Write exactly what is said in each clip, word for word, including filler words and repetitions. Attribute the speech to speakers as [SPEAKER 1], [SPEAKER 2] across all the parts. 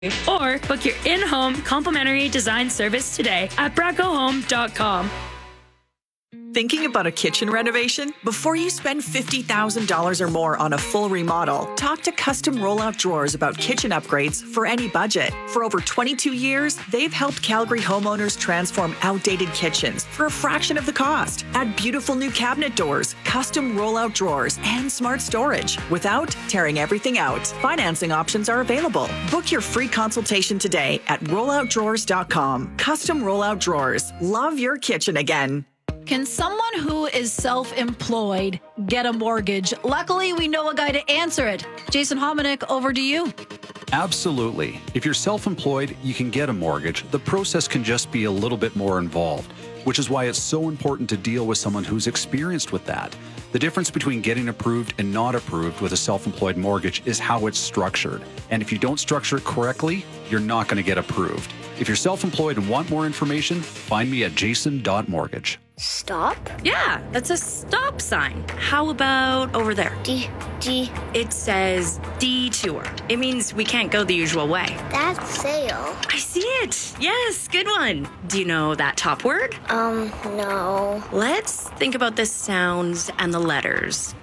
[SPEAKER 1] Or book your in-home complimentary design service today at braco home dot com.
[SPEAKER 2] Thinking about a kitchen renovation? Before you spend fifty thousand dollars or more on a full remodel, talk to Custom Rollout Drawers about kitchen upgrades for any budget. For over twenty-two years, they've helped Calgary homeowners transform outdated kitchens for a fraction of the cost. Add beautiful new cabinet doors, custom rollout drawers, and smart storage without tearing everything out. Financing options are available. Book your free consultation today at rollout drawers dot com. Custom Rollout Drawers. Love your kitchen again.
[SPEAKER 3] Can someone who is self-employed get a mortgage? Luckily, we know a guy to answer it. Jason Hominick, over to you.
[SPEAKER 4] Absolutely. If you're self-employed, you can get a mortgage. The process can just be a little bit more involved, which is why it's so important to deal with someone who's experienced with that. The difference between getting approved and not approved with a self-employed mortgage is how it's structured. And if you don't structure it correctly, you're not going to get approved. If you're self-employed and want more information, find me at jason dot mortgage.
[SPEAKER 5] Stop?
[SPEAKER 1] Yeah, that's a stop sign. How about over there?
[SPEAKER 5] D, D.
[SPEAKER 1] It says detour. It means we can't go the usual way.
[SPEAKER 5] That's sail.
[SPEAKER 1] I see it. Yes, good one. Do you know that top word?
[SPEAKER 5] Um, no.
[SPEAKER 1] Let's think about the sounds and the letters.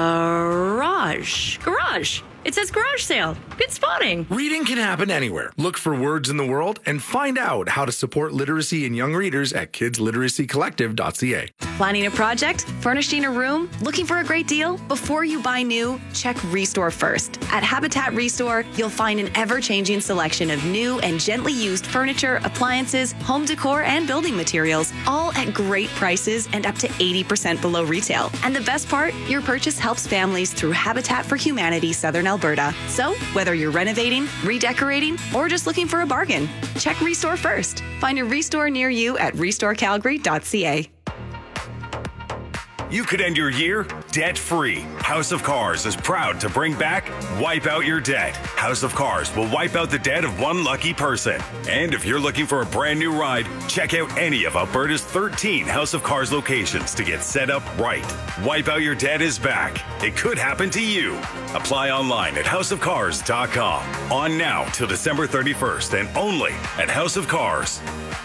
[SPEAKER 1] Garage. Garage. It says garage sale. Good spotting.
[SPEAKER 6] Reading can happen anywhere. Look for words in the world and find out how to support literacy in young readers at kids literacy collective dot c a.
[SPEAKER 7] Planning a project? Furnishing a room? Looking for a great deal? Before you buy new, check Restore first. At Habitat Restore, you'll find an ever-changing selection of new and gently used furniture, appliances, home decor, and building materials, all at great prices and up to eighty percent below retail. And the best part? Your purchase helps families through Habitat for Humanity Southern Alberta. So, whether you're renovating, redecorating, or just looking for a bargain, check Restore first. Find a Restore near you at restore calgary dot c a.
[SPEAKER 8] You could end your year debt-free. House of Cars is proud to bring back Wipe Out Your Debt. House of Cars will wipe out the debt of one lucky person. And if you're looking for a brand new ride, check out any of Alberta's thirteen House of Cars locations to get set up right. Wipe Out Your Debt is back. It could happen to you. Apply online at house of cars dot com. On now till December thirty-first and only at House of Cars.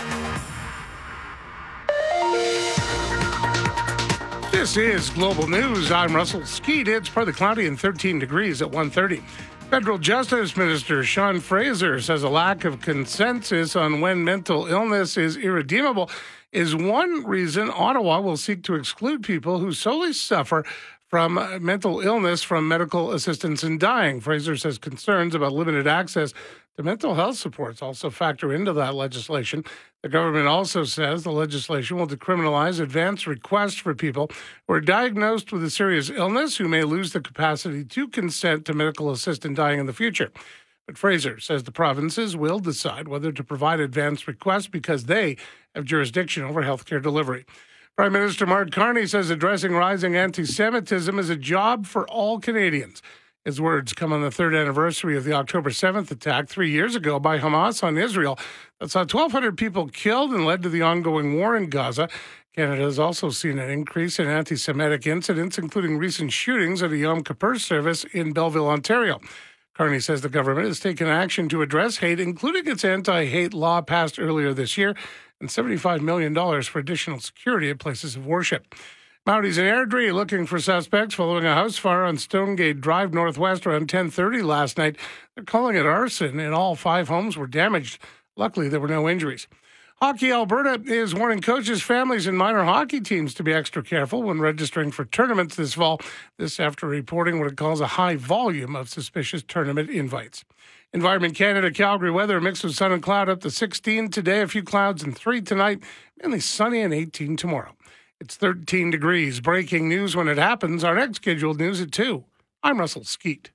[SPEAKER 9] This is Global News. I'm Russell Skeet. It's partly cloudy and thirteen degrees at one thirty. Federal Justice Minister Sean Fraser says a lack of consensus on when mental illness is irredeemable is one reason Ottawa will seek to exclude people who solely suffer from mental illness from medical assistance in dying. Fraser says concerns about limited access to mental health supports also factor into that legislation. The government also says the legislation will decriminalize advance requests for people who are diagnosed with a serious illness who may lose the capacity to consent to medical assistance in dying in the future. But Fraser says the provinces will decide whether to provide advance requests because they have jurisdiction over healthcare delivery. Prime Minister Mark Carney says addressing rising anti-Semitism is a job for all Canadians. His words come on the third anniversary of the October seventh attack three years ago by Hamas on Israel that saw twelve hundred people killed and led to the ongoing war in Gaza. Canada has also seen an increase in anti-Semitic incidents, including recent shootings at a Yom Kippur service in Belleville, Ontario. Carney says the government has taken action to address hate, including its anti-hate law passed earlier this year, and seventy-five million dollars for additional security at places of worship. Mounties and Airdrie looking for suspects following a house fire on Stonegate Drive Northwest around ten thirty last night. They're calling it arson, and all five homes were damaged. Luckily, there were no injuries. Hockey Alberta is warning coaches, families, and minor hockey teams to be extra careful when registering for tournaments this fall. This after reporting what it calls a high volume of suspicious tournament invites. Environment Canada, Calgary weather, a mix of sun and cloud up to sixteen today, a few clouds and three tonight, mainly sunny and eighteen tomorrow. It's thirteen degrees. Breaking news when it happens. Our next scheduled news at two. I'm Russell Skeet.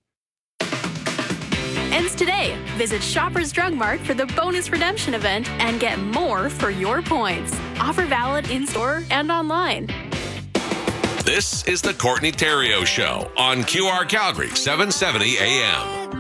[SPEAKER 10] Ends today. Visit Shoppers Drug Mart for the bonus redemption event and get more for your points. Offer valid in-store and online.
[SPEAKER 11] This is the Courtney Theriault Show on Q R Calgary, seven seventy A M.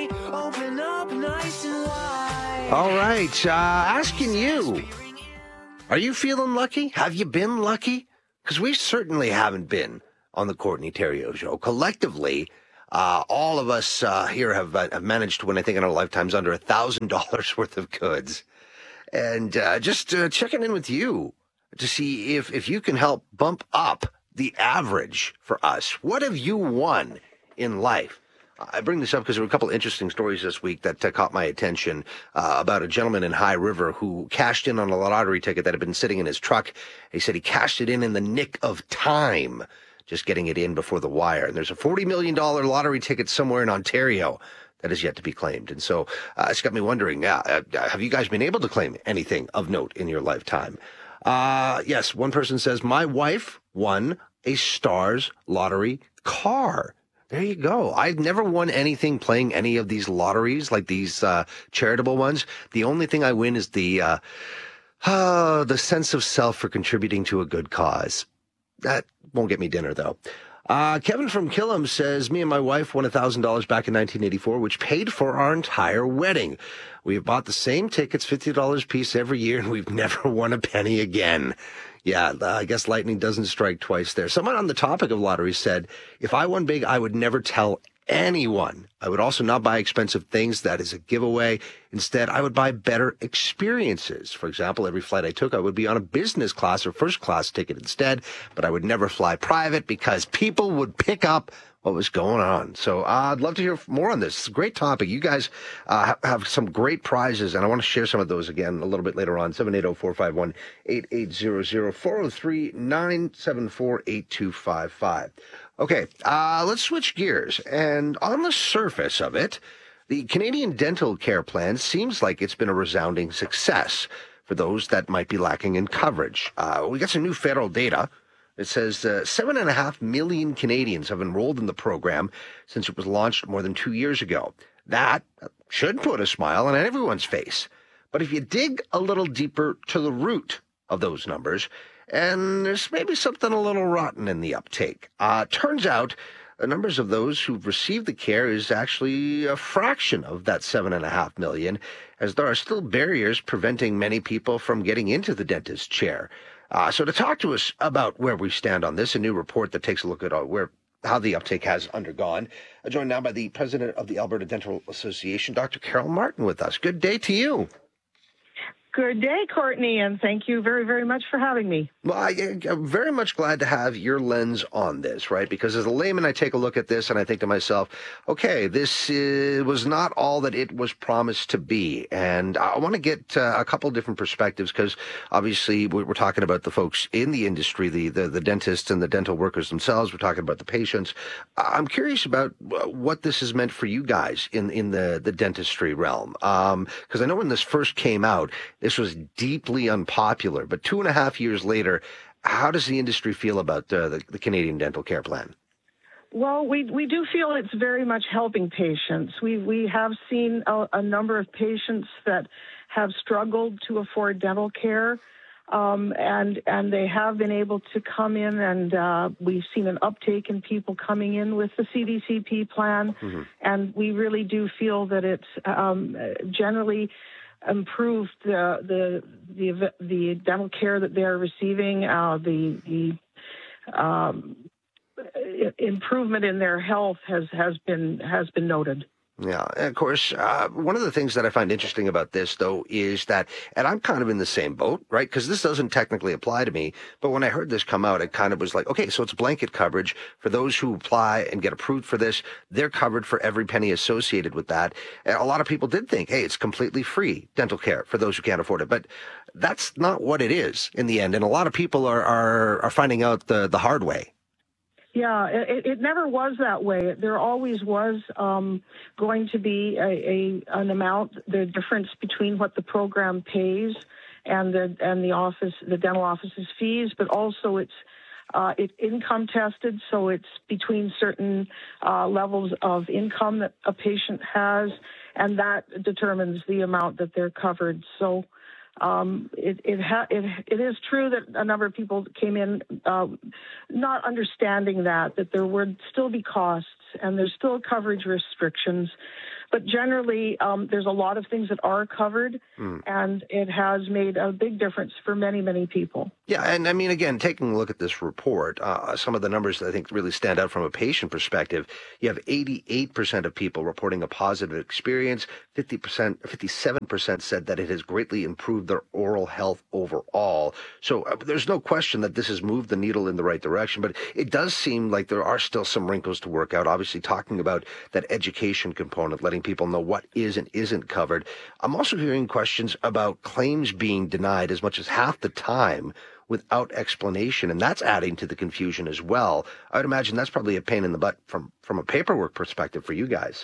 [SPEAKER 12] All right, uh, asking you, are you feeling lucky? Have you been lucky? Because we certainly haven't been on the Courtney Theriault Show. Collectively, Uh, all of us uh, here have, uh, have managed to win, I think, in our lifetimes under one thousand dollars worth of goods. And uh, just uh, checking in with you to see if, if you can help bump up the average for us. What have you won in life? I bring this up because there were a couple of interesting stories this week that uh, caught my attention uh, about a gentleman in High River who cashed in on a lottery ticket that had been sitting in his truck. He said he cashed it in in the nick of time, just getting it in before the wire. And there's a forty million dollars lottery ticket somewhere in Ontario that is yet to be claimed. And so uh, it's got me wondering, uh, have you guys been able to claim anything of note in your lifetime? Uh, yes, one person says, my wife won a Stars lottery car. There you go. I've never won anything playing any of these lotteries, like these uh, charitable ones. The only thing I win is the uh, uh, the sense of self for contributing to a good cause. That won't get me dinner, though. Uh, Kevin from Killam says, me and my wife won one thousand dollars back in nineteen eighty-four, which paid for our entire wedding. We've bought the same tickets, fifty dollars a piece every year, and we've never won a penny again. Yeah, I guess lightning doesn't strike twice there. Someone on the topic of lotteries said, if I won big, I would never tell anyone. I would also not buy expensive things. That is a giveaway. Instead, I would buy better experiences. For example, every flight I took, I would be on a business class or first class ticket instead, but I would never fly private because people would pick up what was going on. So uh, I'd love to hear more on this. It's a great topic. You guys uh, have some great prizes, and I want to share some of those again a little bit later on. seven eight zero, four five one, eight eight zero zero, four zero three, nine seven four, eight two five five. Okay, uh, let's switch gears. And on the surface of it, the Canadian Dental Care Plan seems like it's been a resounding success for those that might be lacking in coverage. Uh, we got some new federal data. It says uh, seven and a half million Canadians have enrolled in the program since it was launched more than two years ago. That should put a smile on everyone's face. But if you dig a little deeper to the root of those numbers, and there's maybe something a little rotten in the uptake. Uh, turns out the numbers of those who've received the care is actually a fraction of that seven and a half million, as there are still barriers preventing many people from getting into the dentist's chair. Uh, so to talk to us about where we stand on this, a new report that takes a look at uh, where how the uptake has undergone, I'm joined now by the president of the Alberta Dental Association, Doctor Carol Martin, with us. Good day to you.
[SPEAKER 13] Good day, Courtney, and thank you very, very much for having me.
[SPEAKER 12] Well, I, I'm very much glad to have your lens on this, right? Because as a layman, I take a look at this and I think to myself, okay, this is, was not all that it was promised to be. And I want to get uh, a couple different perspectives because obviously we're talking about the folks in the industry, the, the, the dentists and the dental workers themselves. We're talking about the patients. I'm curious about what this has meant for you guys in, in the, the dentistry realm. Um, because I know when this first came out, this was deeply unpopular, but two and a half years later, how does the industry feel about uh, the, the Canadian Dental Care Plan?
[SPEAKER 13] Well, we we do feel it's very much helping patients. We we have seen a, a number of patients that have struggled to afford dental care, um, and and they have been able to come in, and uh, we've seen an uptake in people coming in with the C D C P plan, mm-hmm. and we really do feel that it's um, generally improved the, the the the dental care that they're receiving, uh, the the um, improvement in their health has, has been has been noted.
[SPEAKER 12] Yeah, and of course, uh, one of the things that I find interesting about this, though, is that, and I'm kind of in the same boat, right? Because this doesn't technically apply to me. But when I heard this come out, it kind of was like, okay, so it's blanket coverage for those who apply and get approved for this. They're covered for every penny associated with that. And a lot of people did think, hey, it's completely free dental care for those who can't afford it. But that's not what it is in the end. And a lot of people are are, are finding out the, the hard way.
[SPEAKER 13] Yeah, it, it never was that way. There always was um, going to be a, a an amount, the difference between what the program pays and the and the office, the dental office's fees, but also it's uh, it income tested, so it's between certain uh, levels of income that a patient has, and that determines the amount that they're covered. So. Um, it it, ha- it it is true that a number of people came in uh, not understanding that that there would still be costs and there's still coverage restrictions, But generally, um, there's a lot of things that are covered,
[SPEAKER 12] Mm.
[SPEAKER 13] and it has made a big difference for many, many people.
[SPEAKER 12] Yeah, and I mean, again, taking a look at this report, uh, some of the numbers that I think really stand out from a patient perspective, you have eighty-eight percent of people reporting a positive experience, fifty percent, fifty-seven percent said that it has greatly improved their oral health overall. So uh, there's no question that this has moved the needle in the right direction, but it does seem like there are still some wrinkles to work out. Obviously, talking about that education component, letting people know what is and isn't covered. I'm also hearing questions about claims being denied as much as half the time without explanation, and that's adding to the confusion as well. I would imagine that's probably a pain in the butt from, from a paperwork perspective for you guys.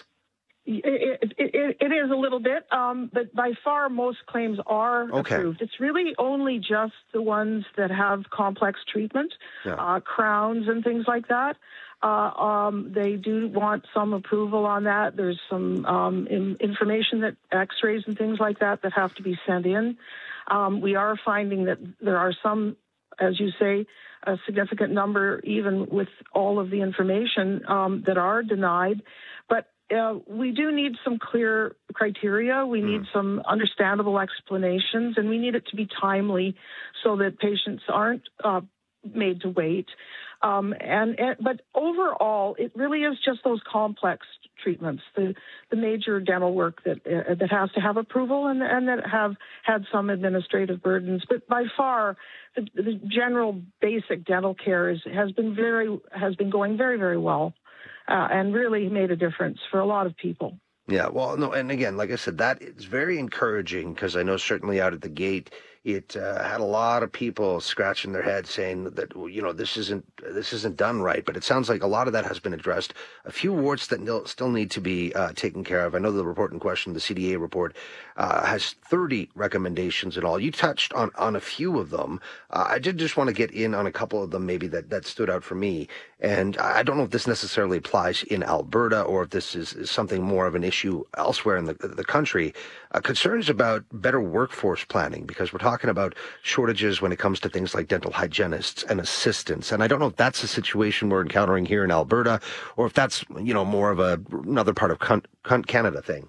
[SPEAKER 13] It, it, it, it is a little bit, um, but by far most claims are
[SPEAKER 12] Okay.
[SPEAKER 13] approved. It's really only just the ones that have complex treatment,
[SPEAKER 12] Yeah.
[SPEAKER 13] uh, crowns and things like that. Uh, um, they do want some approval on that. There's some um, in, information that x-rays and things like that that have to be sent in. Um, we are finding that there are some, as you say, a significant number, even with all of the information, um, that are denied. But uh, we do need some clear criteria. We need some understandable explanations, and we need it to be timely so that patients aren't uh, made to wait. Um, and, and but overall, it really is just those complex treatments, the the major dental work that uh, that has to have approval and and that have had some administrative burdens. But by far, the, the general basic dental care is, has been very has been going very very well, uh, and really made a difference for a lot of people.
[SPEAKER 12] Yeah, well, no, and again, like I said, that is very encouraging because I know certainly out at the gate, it uh, had a lot of people scratching their heads saying that, you know, this isn't this isn't done right. But it sounds like a lot of that has been addressed. A few warts that nil- still need to be uh, taken care of. I know the report in question, the C D A report, uh, has thirty recommendations in all. You touched on, on a few of them. Uh, I did just want to get in on a couple of them maybe that, that stood out for me. And I don't know if this necessarily applies in Alberta or if this is, is something more of an issue elsewhere in the, the country. Uh, concerns about better workforce planning, because we're talking about shortages when it comes to things like dental hygienists and assistants. And I don't know if that's a situation we're encountering here in Alberta or if that's, you know, more of a, another part of con- con- Canada thing.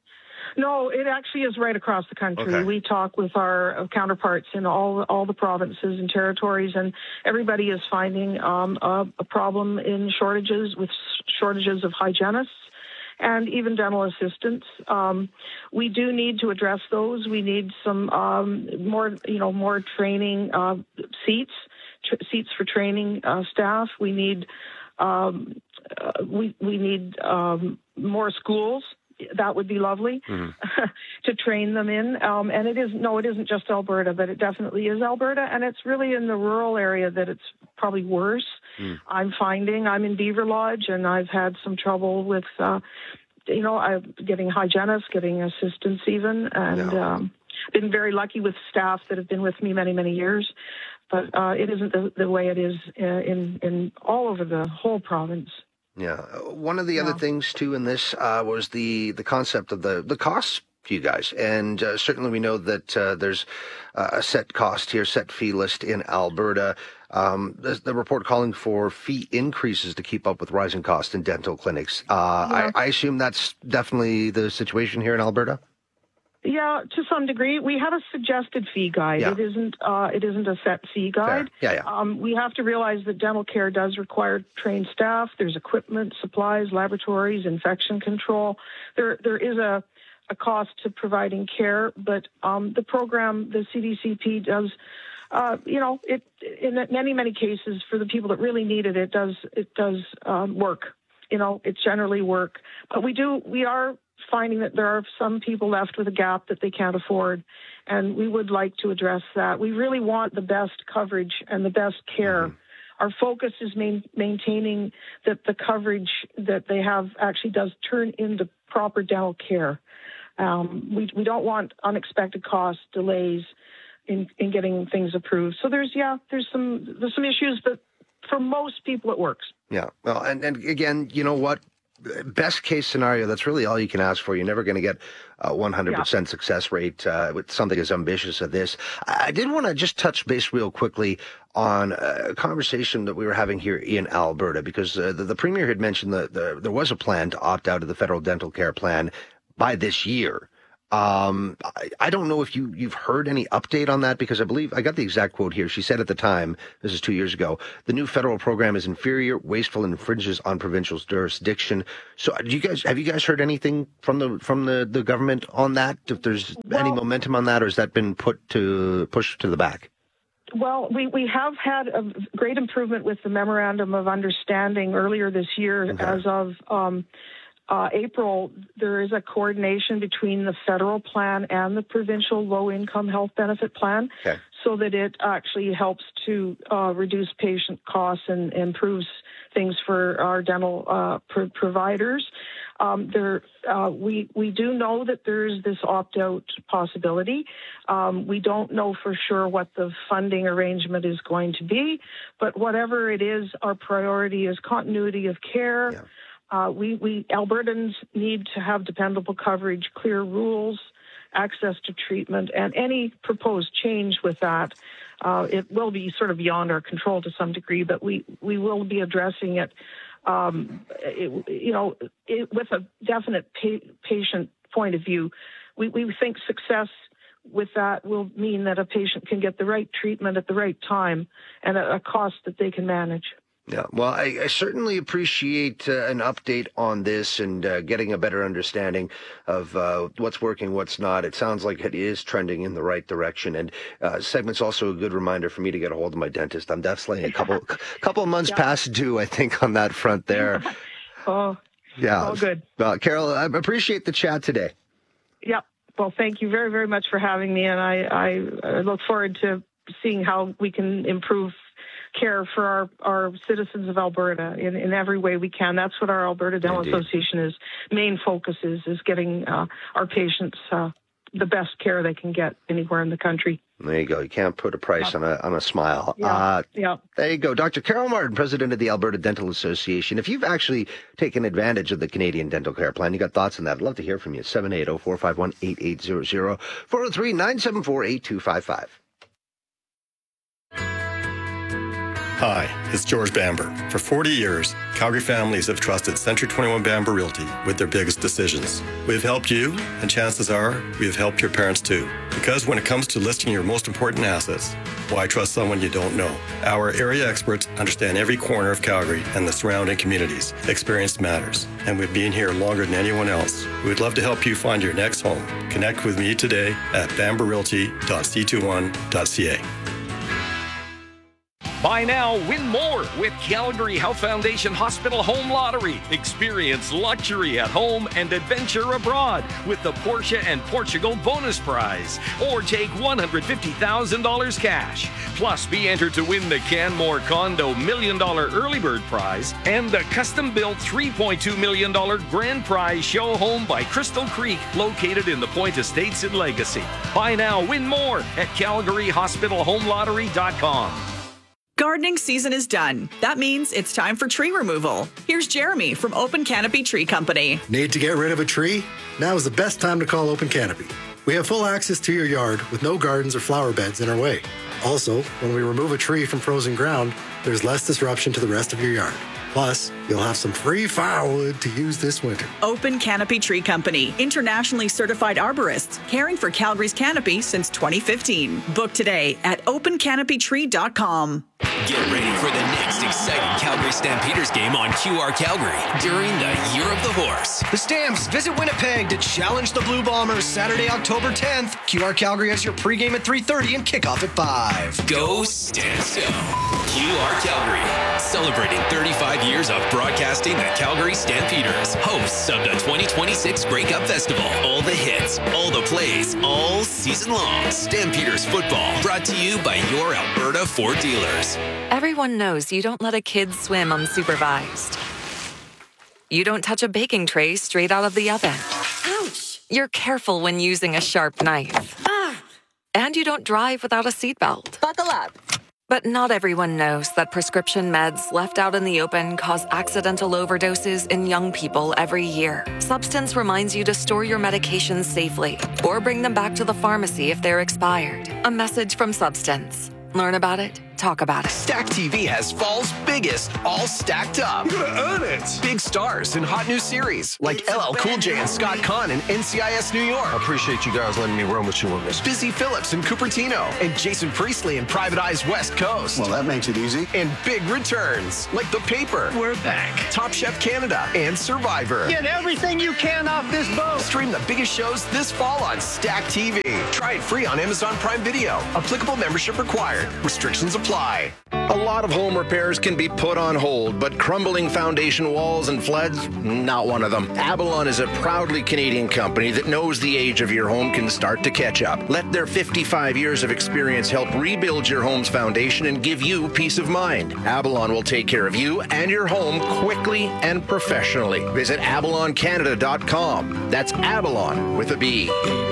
[SPEAKER 13] No, it actually is right across the country.
[SPEAKER 12] Okay.
[SPEAKER 13] We talk with our counterparts in all all the provinces and territories, and everybody is finding um, a, a problem in shortages with shortages of hygienists and even dental assistants. Um, we do need to address those. We need some um, more, you know, more training uh, seats, tr- seats for training uh, staff. We need um, uh, we we need um, more schools. That would be lovely
[SPEAKER 12] Mm-hmm.
[SPEAKER 13] to train them in. Um, and it is, no, it isn't just Alberta, but it definitely is Alberta. And it's really in the rural area that it's probably worse.
[SPEAKER 12] Mm.
[SPEAKER 13] I'm finding I'm in Beaver Lodge and I've had some trouble with, uh, you know, I'm getting hygienists, getting assistants even. And,
[SPEAKER 12] Yeah.
[SPEAKER 13] um, been very lucky with staff that have been with me many, many years. But, uh, it isn't the, the way it is uh, in, in all over the whole province.
[SPEAKER 12] Yeah. Uh, One of the other things, too, in this uh, was the, the concept of the, the costs for you guys. And uh, certainly we know that uh, there's uh, a set cost here, set fee list in Alberta. Um, the, the report calling for fee increases to keep up with rising costs in dental clinics. Uh,
[SPEAKER 13] Yeah.
[SPEAKER 12] I, I assume that's definitely the situation here in Alberta?
[SPEAKER 13] Yeah, to some degree. We have a suggested fee guide.
[SPEAKER 12] Yeah.
[SPEAKER 13] It isn't. Uh, it isn't a set fee guide.
[SPEAKER 12] Fair. Yeah, yeah.
[SPEAKER 13] Um, we have to realize that dental care does require trained staff. There's equipment, supplies, laboratories, infection control. There, there is a, a cost to providing care, but um, the program, the C D C P does. Uh, you know, it in many many cases for the people that really need it, it does it does um, work. You know, it generally work. But we do we are. finding that there are some people left with a gap that they can't afford, and we would like to address that. We really want the best coverage and the best care. Mm-hmm. Our focus is main, maintaining that the coverage that they have actually does turn into proper dental care. Um, we, we don't want unexpected costs, delays in, in getting things approved. So there's, yeah, there's some, there's some issues, but for most people it works.
[SPEAKER 12] Yeah. Well, and, and again, you know what? Best case scenario, that's really all you can ask for. You're never going to get a one hundred percent yeah. success rate uh, with something as ambitious as this. I did want to just touch base real quickly on a conversation that we were having here in Alberta, because uh, the, the Premier had mentioned that the, there was a plan to opt out of the federal dental care plan by this year. Um, I, I don't know if you, you've heard any update on that, because I believe I got the exact quote here. She said at the time, this is two years ago, the new federal program is inferior, wasteful, and infringes on provincial jurisdiction. So do you guys, have you guys heard anything from the, from the, the government on that? If there's well, any momentum on that, or has that been put to, pushed to the back?
[SPEAKER 13] Well, we, we have had a great improvement with the Memorandum of Understanding earlier this year. Okay. As of, um, Uh, April, there is a coordination between the federal plan and the provincial low-income health benefit plan, okay. so that it actually helps to uh, reduce patient costs and improves things for our dental uh, pro- providers. Um, there, uh, we we do know that there's this opt-out possibility. Um, we don't know for sure what the funding arrangement is going to be, but whatever it is, our priority is continuity of care. Yeah. Uh, we, we Albertans need to have dependable coverage, clear rules, access to treatment, and any proposed change with that, uh, it will be sort of beyond our control to some degree, but we, we will be addressing it, um, it you know, it, with a definite pa- patient point of view. We, we think success with that will mean that a patient can get the right treatment at the right time and at a cost that they can manage.
[SPEAKER 12] Yeah, well, I, I certainly appreciate uh, an update on this and uh, getting a better understanding of uh, what's working, what's not. It sounds like it is trending in the right direction. And uh, segment's also a good reminder for me to get a hold of my dentist. I'm definitely a couple couple months yeah. past due, I think, on that front there.
[SPEAKER 13] oh,
[SPEAKER 12] yeah,
[SPEAKER 13] all good.
[SPEAKER 12] Uh, Carol, I appreciate the chat today.
[SPEAKER 13] Yeah, well, thank you very, very much for having me. And I, I, I look forward to seeing how we can improve care for our, our citizens of Alberta in, in every way we can. That's what our Alberta Dental Indeed. Association is main focus is, is getting uh, our patients uh, the best care they can get anywhere in the country.
[SPEAKER 12] There you go. You can't put a price yeah. on a on a smile.
[SPEAKER 13] Yeah.
[SPEAKER 12] Uh,
[SPEAKER 13] yeah.
[SPEAKER 12] There you go. Doctor Carol Martin, president of the Alberta Dental Association. If you've actually taken advantage of the Canadian Dental Care Plan, you got thoughts on that, I'd love to hear from you. seven eight zero, four five one, eight eight zero zero, four oh three, nine seven four, eight two five five.
[SPEAKER 14] Hi, it's George Bamber. For forty years, Calgary families have trusted Century twenty-one Bamber Realty with their biggest decisions. We've helped you, and chances are we've helped your parents too. Because when it comes to listing your most important assets, why trust someone you don't know? Our area experts understand every corner of Calgary and the surrounding communities. Experience matters, and we've been here longer than anyone else. We'd love to help you find your next home. Connect with me today at bamber realty dot c twenty-one dot c a.
[SPEAKER 15] Buy now, win more with Calgary Health Foundation Hospital Home Lottery. Experience luxury at home and adventure abroad with the Porsche and Portugal bonus prize. Or take one hundred fifty thousand dollars cash. Plus, be entered to win the Canmore Condo Million Dollar Early Bird Prize and the custom-built three point two million dollars Grand Prize Show Home by Crystal Creek, located in the Point Estates in Legacy. Buy now, win more at calgary hospital home lottery dot com.
[SPEAKER 2] Gardening season is done. That means it's time for tree removal. Here's Jeremy from Open Canopy Tree Company.
[SPEAKER 16] Need to get rid of a tree? Now is the best time to call Open Canopy. We have full access to your yard with no gardens or flower beds in our way. Also, when we remove a tree from frozen ground, there's less disruption to the rest of your yard. Plus, you'll have some free firewood to use this winter.
[SPEAKER 2] Open Canopy Tree Company, internationally certified arborists, caring for Calgary's canopy since twenty fifteen. Book today at open canopy tree dot com.
[SPEAKER 17] Get ready for the next exciting Calgary Stampeders game on Q R Calgary during the Year of the Horse.
[SPEAKER 18] The Stamps visit Winnipeg to challenge the Blue Bombers Saturday, October tenth. Q R Calgary has your pregame at three thirty and kickoff at five.
[SPEAKER 17] Go Stamps Go! Q R Calgary, celebrating thirty-five years of broadcasting the Calgary Stampeders, hosts of the twenty twenty-six Grey Cup Festival. All the hits, all the plays, all season long. Stampeders football, brought to you by your Alberta Ford dealers.
[SPEAKER 19] Everyone knows you don't let a kid swim unsupervised. You don't touch a baking tray straight out of the oven. Ouch! You're careful when using a sharp knife. Ah! And you don't drive without a seatbelt.
[SPEAKER 20] Buckle up.
[SPEAKER 19] But not everyone knows that prescription meds left out in the open cause accidental overdoses in young people every year. Substance reminds you to store your medications safely or bring them back to the pharmacy if they're expired. A message from Substance. Learn about it, talk about it.
[SPEAKER 18] Stack T V has fall's biggest, all stacked up.
[SPEAKER 20] You're gonna earn it.
[SPEAKER 18] Big stars in hot new series like L L Cool J and Scott Conn in N C I S New York.
[SPEAKER 12] I appreciate you guys letting me run with you on this.
[SPEAKER 18] Busy Phillips in Cupertino and Jason Priestley in Private Eyes West Coast.
[SPEAKER 20] Well, that makes it easy.
[SPEAKER 18] And big returns like The Paper.
[SPEAKER 20] We're back.
[SPEAKER 18] Top Chef Canada and Survivor.
[SPEAKER 20] Get everything you can off this boat.
[SPEAKER 18] Stream the biggest shows this fall on Stack T V. Try it free on Amazon Prime Video. Applicable membership required. Restrictions apply.
[SPEAKER 21] A lot of home repairs can be put on hold, but crumbling foundation walls and floods, not one of them. Avalon is a proudly Canadian company that knows the age of your home can start to catch up. Let their fifty-five years of experience help rebuild your home's foundation and give you peace of mind. Avalon will take care of you and your home quickly and professionally. Visit avalon canada dot com. That's Avalon with a B.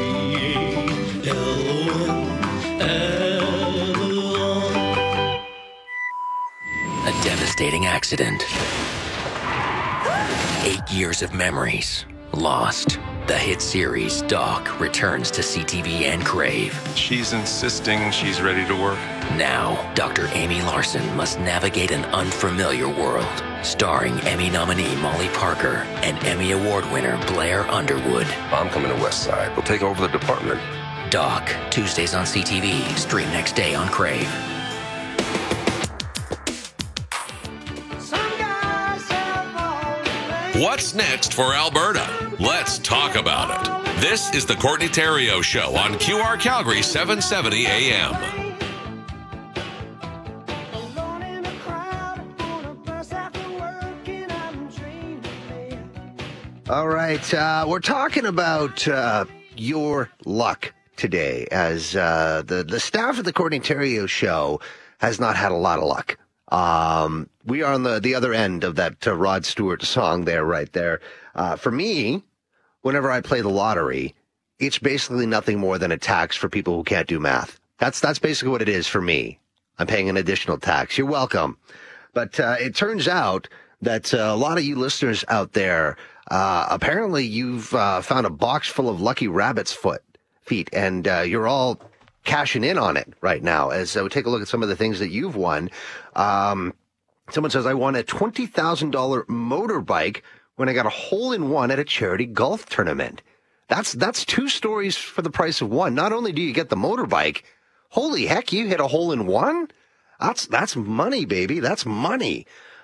[SPEAKER 17] A devastating accident. Eight years of memories lost. The hit series Doc returns to C T V and Crave.
[SPEAKER 22] She's insisting she's ready to work.
[SPEAKER 17] Now, Doctor Amy Larson must navigate an unfamiliar world. Starring Emmy nominee Molly Parker and Emmy Award winner Blair Underwood.
[SPEAKER 22] I'm coming to West Side. We'll take over the department.
[SPEAKER 17] Doc, Tuesdays on C T V. Stream next day on Crave.
[SPEAKER 11] What's next for Alberta? Let's talk about it. This is the Courtney Theriault Show on Q R Calgary seven seventy A M.
[SPEAKER 12] All right, uh, we're talking about uh, your luck today, as uh, the, the staff of the Courtney Theriault Show has not had a lot of luck. Um, we are on the, the other end of that uh, Rod Stewart song there, right there. Uh, for me, whenever I play the lottery, it's basically nothing more than a tax for people who can't do math. That's that's basically what it is for me. I'm paying an additional tax. You're welcome. But uh, it turns out that uh, a lot of you listeners out there, uh, apparently you've uh, found a box full of lucky rabbit's foot feet, and uh, you're all cashing in on it right now. As uh, we take a look at some of the things that you've won. Um, someone says, I won a twenty thousand dollars motorbike when I got a hole-in-one at a charity golf tournament. That's that's two stories for the price of one. Not only do you get the motorbike, holy heck, you hit a hole-in-one? That's that's money, baby. That's money.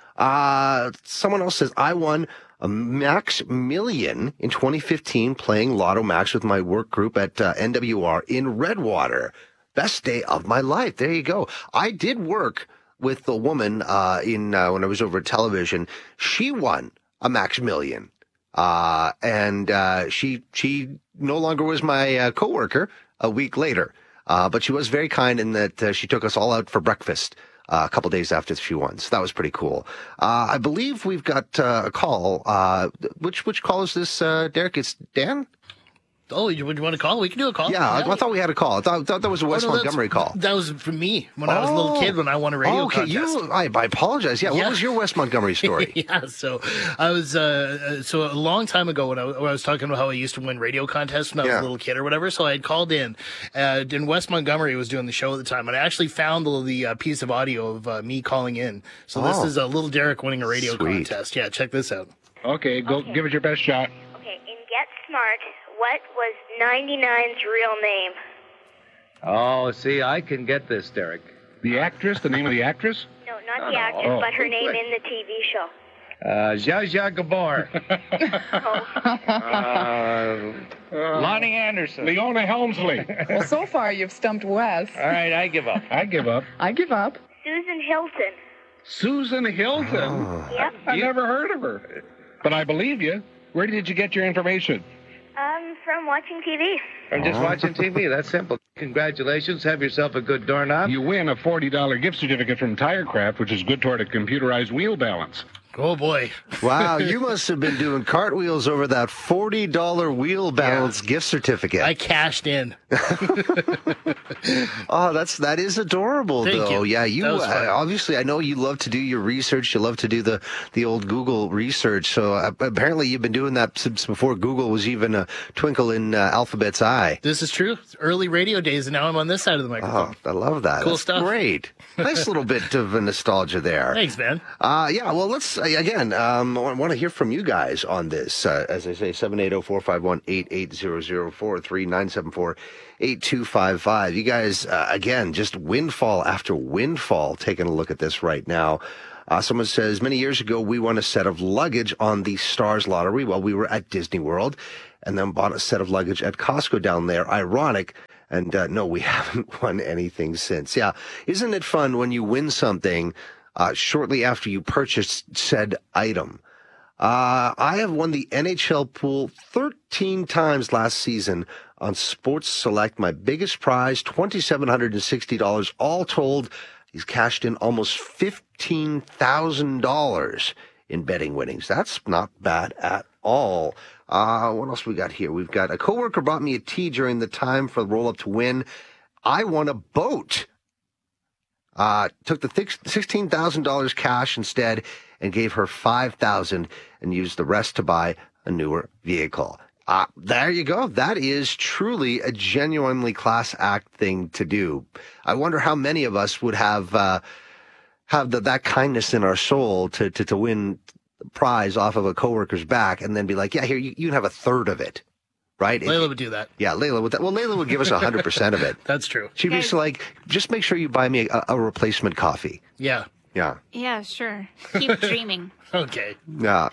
[SPEAKER 12] Uh, someone else says, I won a Max Million in twenty fifteen playing Lotto Max with my work group at uh, N W R in Redwater. Best day of my life. There you go. I did work with the woman uh, in uh, when I was over at television. She won a Max Million. Uh, and uh, she she no longer was my uh, coworker a week later. Uh, but she was very kind in that uh, she took us all out for breakfast uh, a couple days after she won. So that was pretty cool. Uh, I believe we've got uh, a call. Uh, which which call is this, uh, Derek? It's Dan?
[SPEAKER 23] Oh, you, would you want to call? We can do a call.
[SPEAKER 12] Yeah, I, I thought we had a call. I thought, thought that was a West
[SPEAKER 23] oh, no,
[SPEAKER 12] Montgomery call.
[SPEAKER 23] That was from me when oh. I was a little kid when I won a radio
[SPEAKER 12] oh, okay.
[SPEAKER 23] contest.
[SPEAKER 12] You, I, I apologize. Yeah, yeah, what was your West Montgomery story?
[SPEAKER 23] yeah, so I was uh, so a long time ago when I, when I was talking about how I used to win radio contests when I was
[SPEAKER 12] Yeah.
[SPEAKER 23] a little kid or whatever. So I had called in, uh, and West Montgomery was doing the show at the time, and I actually found the, the uh, piece of audio of uh, me calling in. So this
[SPEAKER 12] Oh.
[SPEAKER 23] is a little Derek winning a radio
[SPEAKER 12] Sweet.
[SPEAKER 23] contest. Yeah, check this out.
[SPEAKER 24] Okay, go
[SPEAKER 25] Okay.
[SPEAKER 24] give it your best shot.
[SPEAKER 25] Okay, in Get Smart, what was ninety-nine's real name?
[SPEAKER 24] Oh, see, I can get this, Derek. The actress, the name of the actress?
[SPEAKER 25] No, not
[SPEAKER 24] No,
[SPEAKER 25] the
[SPEAKER 24] no.
[SPEAKER 25] actress,
[SPEAKER 24] Oh.
[SPEAKER 25] but her name in the T V show.
[SPEAKER 24] Uh, Zsa Zsa Gabor. uh, Lonnie Anderson. Leona Helmsley.
[SPEAKER 26] Well, so far you've stumped Wes.
[SPEAKER 24] All right, I give up. I give up.
[SPEAKER 26] I give up.
[SPEAKER 25] Susan Hilton.
[SPEAKER 24] Susan Hilton?
[SPEAKER 12] Oh.
[SPEAKER 25] Yep.
[SPEAKER 24] I never heard of her. But I believe you. Where did you get your information?
[SPEAKER 25] Um, from watching T V.
[SPEAKER 24] I'm just watching T V. That's simple. Congratulations. Have yourself a good doorknob. You win a forty dollars gift certificate from TireCraft, which is good toward a computerized wheel balance.
[SPEAKER 23] Oh, boy.
[SPEAKER 12] Wow, you must have been doing cartwheels over that forty dollars wheel balance yeah. gift certificate.
[SPEAKER 23] I cashed in.
[SPEAKER 12] Oh, that's that is adorable,
[SPEAKER 23] Thank
[SPEAKER 12] though.
[SPEAKER 23] You.
[SPEAKER 12] Yeah, you uh, obviously, I know you love to do your research. You love to do the, the old Google research. So uh, apparently you've been doing that since before Google was even a twinkle in uh, Alphabet's eye.
[SPEAKER 23] This is true. It's early radio days, and now I'm on this side of the microphone.
[SPEAKER 12] Oh, I love that.
[SPEAKER 23] Cool
[SPEAKER 12] that's
[SPEAKER 23] stuff.
[SPEAKER 12] Great. Nice little bit of a nostalgia there.
[SPEAKER 23] Thanks, man.
[SPEAKER 12] Uh, yeah, well, let's, uh, again, um, I want to hear from you guys on this. Uh, as I say, seven eight zero, four five one, eight eight zero zero, four three nine seven four, eight two five five. You guys, uh, again, just windfall after windfall, taking a look at this right now. Uh, someone says, many years ago, we won a set of luggage on the Stars Lottery while we were at Disney World, and then bought a set of luggage at Costco down there. Ironic. And uh, no, we haven't won anything since. Yeah. Isn't it fun when you win something uh, shortly after you purchase said item? Uh, I have won the N H L pool thirteen times last season on Sports Select. My biggest prize, two thousand seven hundred sixty dollars. All told, he's cashed in almost fifteen thousand dollars in betting winnings. That's not bad at all. Uh, what else we got here? We've got a coworker bought me a tea during the time for the roll up to win. I won a boat. Uh, took the sixteen thousand dollars cash instead and gave her five thousand dollars and used the rest to buy a newer vehicle. Uh, there you go. That is truly a genuinely class act thing to do. I wonder how many of us would have, uh, have the, that kindness in our soul to, to, to win prize off of a coworker's back and then be like, yeah, here, you, you can have a third of it, right?
[SPEAKER 23] Layla
[SPEAKER 12] if,
[SPEAKER 23] would do that.
[SPEAKER 12] Yeah, Layla would. That, well, Layla would give us one hundred percent of it.
[SPEAKER 23] That's true.
[SPEAKER 12] She'd be so like, just make sure you buy me a, a replacement coffee.
[SPEAKER 23] Yeah.
[SPEAKER 12] Yeah.
[SPEAKER 1] Yeah, sure. Keep dreaming.
[SPEAKER 23] Okay.
[SPEAKER 12] Yeah.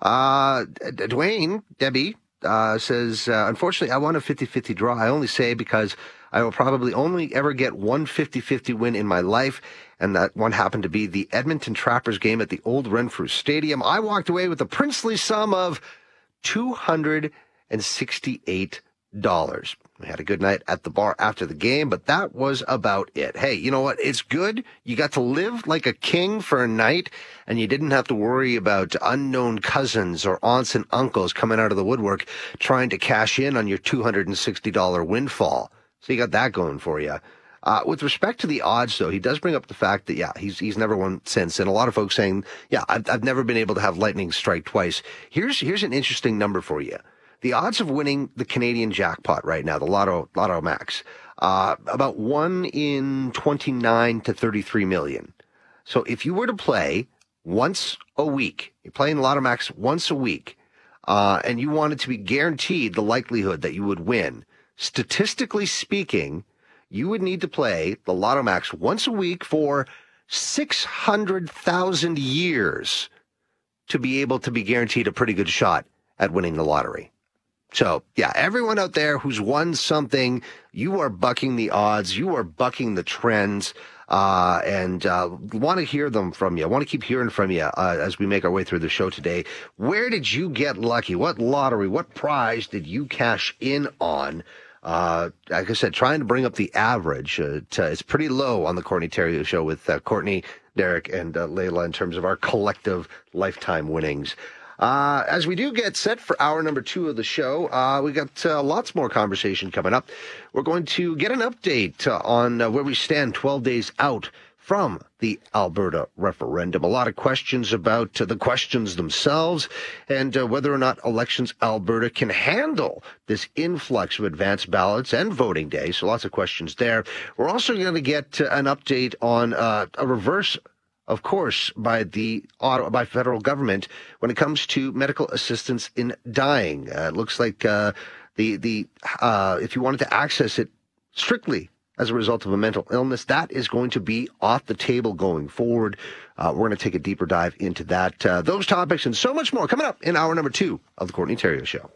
[SPEAKER 12] Uh, Dwayne, Debbie, uh, says, uh, unfortunately, I won a fifty-fifty draw. I only say because I will probably only ever get one fifty-fifty win in my life. And that one happened to be the Edmonton Trappers game at the old Renfrew Stadium. I walked away with a princely sum of two hundred sixty-eight dollars. We had a good night at the bar after the game, but that was about it. Hey, you know what? It's good. You got to live like a king for a night, and you didn't have to worry about unknown cousins or aunts and uncles coming out of the woodwork trying to cash in on your two hundred sixty dollars windfall. So you got that going for you. Uh, with respect to the odds, though, he does bring up the fact that, yeah, he's he's never won since. And a lot of folks saying, yeah, I've, I've never been able to have lightning strike twice. Here's here's an interesting number for you. The odds of winning the Canadian jackpot right now, the Lotto Lotto Max, uh, about one in twenty-nine to thirty-three million. So if you were to play once a week, you're playing Lotto Max once a week, uh, and you wanted to be guaranteed the likelihood that you would win, statistically speaking, you would need to play the Lotto Max once a week for six hundred thousand years to be able to be guaranteed a pretty good shot at winning the lottery. So, yeah, everyone out there who's won something, you are bucking the odds, you are bucking the trends, uh, and uh, want to hear them from you. I want to keep hearing from you uh, as we make our way through the show today. Where did you get lucky? What lottery, what prize did you cash in on? Uh, like I said, trying to bring up the average. Uh, to, it's pretty low on the Courtney Terrio Show with uh, Courtney, Derek, and uh, Layla in terms of our collective lifetime winnings. Uh, as we do get set for hour number two of the show, uh, we got uh, lots more conversation coming up. We're going to get an update uh, on uh, where we stand twelve days out from the Alberta referendum. A lot of questions about uh, the questions themselves and uh, whether or not Elections Alberta can handle this influx of advanced ballots and voting day. So lots of questions there. We're also going to get uh, an update on uh, a reverse, of course, by the by federal government when it comes to medical assistance in dying. Uh, it looks like uh, the the uh, if you wanted to access it strictly as a result of a mental illness, that is going to be off the table going forward. Uh, we're going to take a deeper dive into that, uh, those topics, and so much more coming up in hour number two of the Courtney Terrio Show.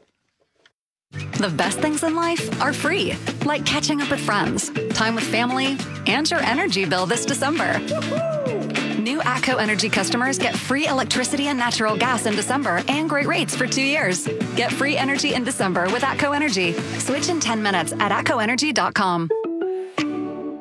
[SPEAKER 3] The best things in life are free, like catching up with friends, time with family, and your energy bill this December. New ATCO Energy customers get free electricity and natural gas in December and great rates for two years. Get free energy in December with ATCO Energy. Switch in ten minutes at atco energy dot com.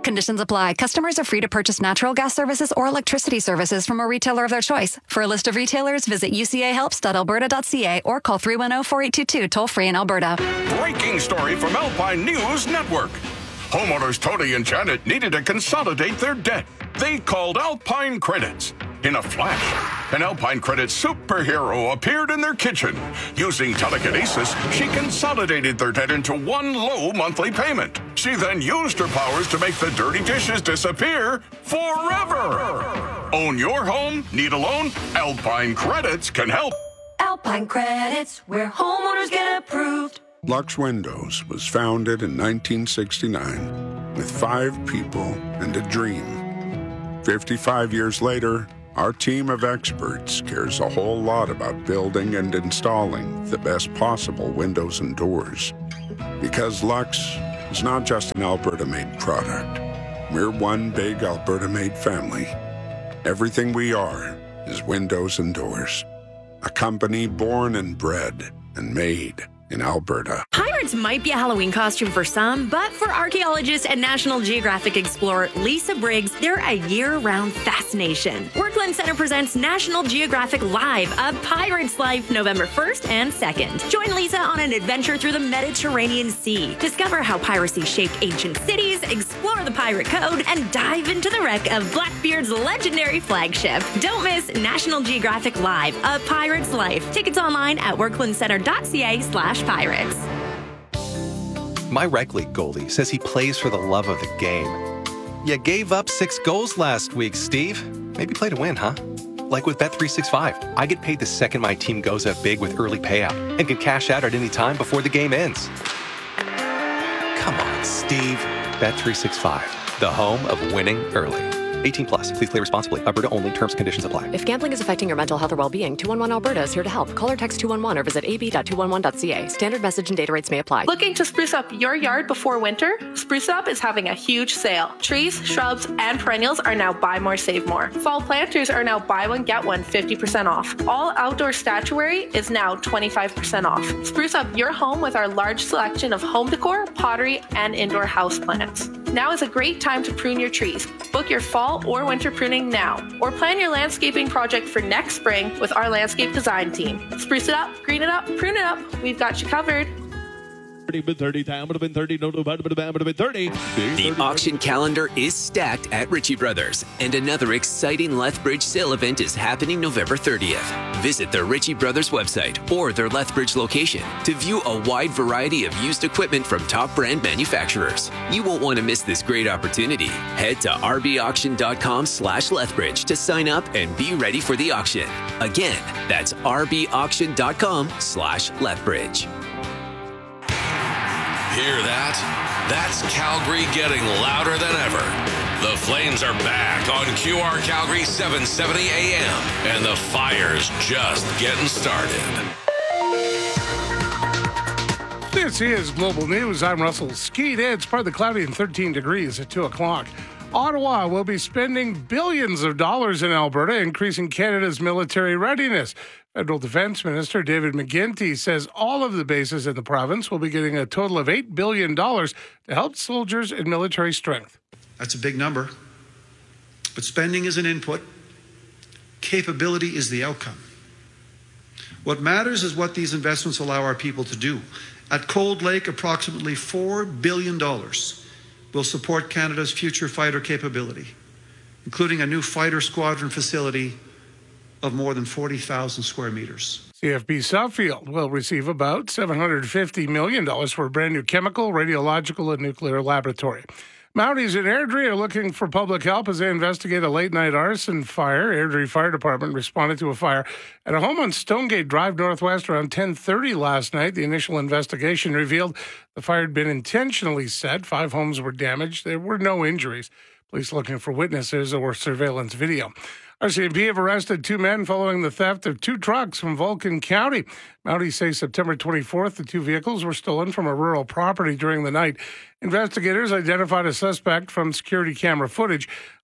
[SPEAKER 3] Conditions apply. Customers are free to purchase natural gas services or electricity services from a retailer of their choice. For a list of retailers, visit u c a helps dot alberta dot c a or call three one zero, four eight two two, toll-free in Alberta.
[SPEAKER 4] Breaking story from Alpine News Network. Homeowners Tony and Janet needed to consolidate their debt. They called Alpine Credits. In a flash, an Alpine Credits superhero appeared in their kitchen. Using telekinesis, she consolidated their debt into one low monthly payment. She then used her powers to make the dirty dishes disappear forever. Own your home? Need a loan? Alpine Credits can help.
[SPEAKER 5] Alpine Credits, where homeowners get approved.
[SPEAKER 6] Lux Windows was founded in nineteen sixty-nine with five people and a dream. fifty-five years later, our team of experts cares a whole lot about building and installing the best possible windows and doors. Because Lux is not just an Alberta-made product. We're one big Alberta-made family. Everything we are is windows and doors. A company born and bred and made in Alberta.
[SPEAKER 7] Pirates might be a Halloween costume for some, but for archaeologist and National Geographic explorer Lisa Briggs, they're a year-round fascination. Workland Center presents National Geographic Live, a pirate's life, November first and second. Join Lisa on an adventure through the Mediterranean Sea. Discover how piracy shaped ancient cities, explore the pirate code, and dive into the wreck of Blackbeard's legendary flagship. Don't miss National Geographic Live, a pirate's life. Tickets online at workland center dot c a slash pirates.
[SPEAKER 8] My rec league goalie says he plays for the love of the game. You gave up six goals last week, Steve. Maybe play to win, huh? Like with Bet three sixty-five, I get paid the second my team goes up big with early payout and can cash out at any time before the game ends. Come on, Steve. Bet three sixty-five, the home of winning early. eighteen plus. Please play responsibly. Alberta only. Terms and conditions apply.
[SPEAKER 9] If gambling is affecting your mental health or well-being, two one one Alberta is here to help. Call or text two one one or visit a b dot two one one dot c a. Standard message and data rates may apply.
[SPEAKER 27] Looking to spruce up your yard before winter? Spruce Up is having a huge sale. Trees, shrubs, and perennials are now buy more, save more. Fall planters are now buy one, get one fifty percent off. All outdoor statuary is now twenty-five percent off. Spruce up your home with our large selection of home decor, pottery, and indoor houseplants. Now is a great time to prune your trees. Book your fall or winter pruning now, or plan your landscaping project for next spring with our landscape design team. Spruce it up, green it up, prune it up. We've got you covered.
[SPEAKER 17] The auction calendar is stacked at Ritchie Brothers, and another exciting Lethbridge sale event is happening November thirtieth. Visit the Ritchie Brothers website or their Lethbridge location to view a wide variety of used equipment from top brand manufacturers. You won't want to miss this great opportunity. Head to r b auction dot com slash Lethbridge to sign up and be ready for the auction. Again, that's r b auction dot com slash Lethbridge.
[SPEAKER 11] Hear that? That's Calgary getting louder than ever. The Flames are back on Q R Calgary seven seventy A M, and the fire's just getting started.
[SPEAKER 28] This is Global News. I'm Russell Skeet. It's partly cloudy and thirteen degrees at two o'clock. Ottawa will be spending billions of dollars in Alberta, increasing Canada's military readiness. Federal Defense Minister David McGuinty says all of the bases in the province will be getting a total of eight billion dollars to help soldiers in military strength.
[SPEAKER 29] That's a big number, but spending is an input. Capability is the outcome. What matters is what these investments allow our people to do. At Cold Lake, approximately four billion dollars will support Canada's future fighter capability, including a new fighter squadron facility of more than forty thousand square meters.
[SPEAKER 28] C F B Suffield will receive about seven hundred fifty million dollars for a brand new chemical, radiological, and nuclear laboratory. Mounties in Airdrie are looking for public help as they investigate a late-night arson fire. Airdrie Fire Department responded to a fire at a home on Stonegate Drive Northwest around ten thirty last night. The initial investigation revealed the fire had been intentionally set. Five homes were damaged. There were no injuries. Police looking for witnesses or surveillance video. R C M P have arrested two men following the theft of two trucks from Vulcan County. Mounties say September twenty-fourth, the two vehicles were stolen from a rural property during the night. Investigators identified a suspect from security camera footage.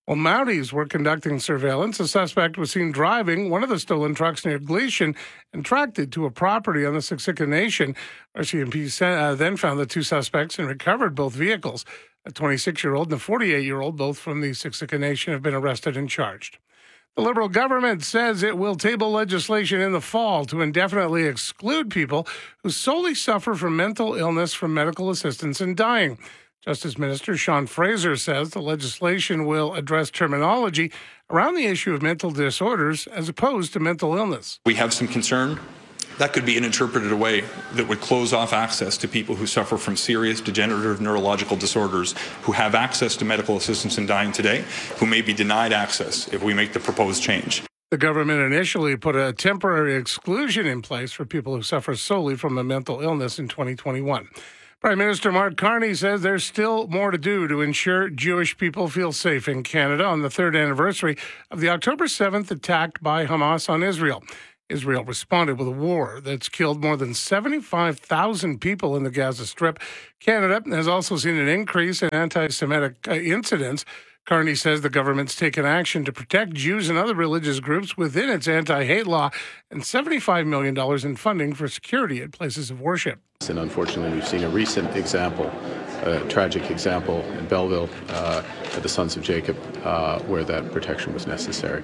[SPEAKER 28] While Mounties were conducting surveillance, a suspect was seen driving one of the stolen trucks near Gleason and tracked it to a property on the Siksika Nation. R C M P uh, then found the two suspects and recovered both vehicles. A twenty-six-year-old and a forty-eight-year-old, both from the Siksika Nation, have been arrested and charged. The Liberal government says it will table legislation in the fall to indefinitely exclude people who solely suffer from mental illness from medical assistance in dying. Justice Minister Sean Fraser says the legislation will address terminology around the issue of mental disorders as opposed to mental illness.
[SPEAKER 2] We have some concern that could be interpreted away that would close off access to people who suffer from serious degenerative neurological disorders, who have access to medical assistance in dying today, who may be denied access if we make the proposed change.
[SPEAKER 28] The government initially put a temporary exclusion in place for people who suffer solely from a mental illness in twenty twenty-one. Prime Minister Mark Carney says there's still more to do to ensure Jewish people feel safe in Canada on the third anniversary of the October seventh attack by Hamas on Israel. Israel responded with a war that's killed more than seventy-five thousand people in the Gaza Strip. Canada has also seen an increase in anti-Semitic uh, incidents. Carney says the government's taken action to protect Jews and other religious groups within its anti-hate law and seventy-five million dollars in funding for security at places of worship.
[SPEAKER 10] And unfortunately, we've seen a recent example, a tragic example in Belleville uh, at the Sons of Jacob, uh, where that protection was necessary.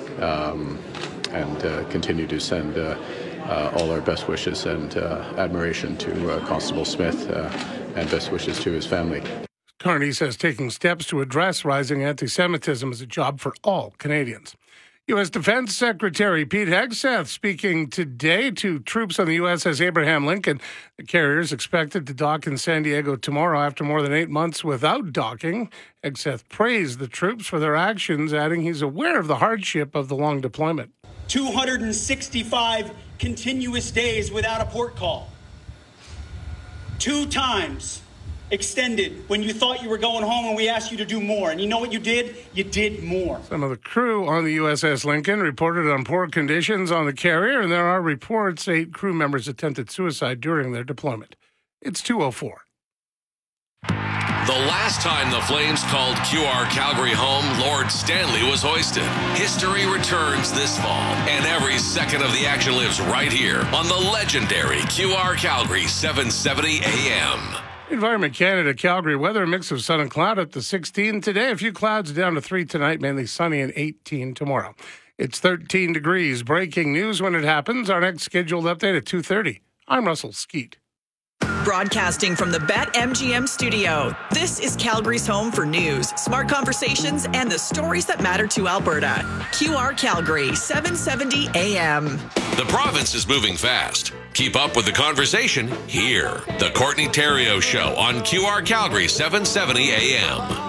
[SPEAKER 10] Um, and uh, continue to send uh, uh, all our best wishes and uh, admiration to uh, Constable Smith uh, and best wishes to his family.
[SPEAKER 28] Carney says taking steps to address rising anti-Semitism is a job for all Canadians. U S. Defense Secretary Pete Hegseth speaking today to troops on the U S S Abraham Lincoln. The carrier is expected to dock in San Diego tomorrow after more than eight months without docking. Hegseth praised the troops for their actions, adding he's aware of the hardship of the long deployment.
[SPEAKER 13] two hundred sixty-five continuous days without a port call. Two times extended when you thought you were going home and we asked you to do more. And you know what you did? You did more.
[SPEAKER 28] Some of the crew on the U S S Lincoln reported on poor conditions on the carrier, and there are reports eight crew members attempted suicide during their deployment. It's two oh four.
[SPEAKER 11] The last time the Flames called Q R Calgary home, Lord Stanley was hoisted. History returns this fall, and every second of the action lives right here on the legendary Q R Calgary seven seventy A M.
[SPEAKER 28] Environment Canada, Calgary weather, a mix of sun and cloud up to sixteen today. A few clouds down to three tonight, mainly sunny, and eighteen tomorrow. It's thirteen degrees. Breaking news when it happens. Our next scheduled update at two thirty. I'm Russell Skeet.
[SPEAKER 14] Broadcasting from the BetMGM studio, this is Calgary's home for news, smart conversations, and the stories that matter to Alberta. Q R Calgary, seven seventy A M.
[SPEAKER 11] The province is moving fast. Keep up with the conversation here. The Courtney Theriault Show on Q R Calgary, seven seventy A M.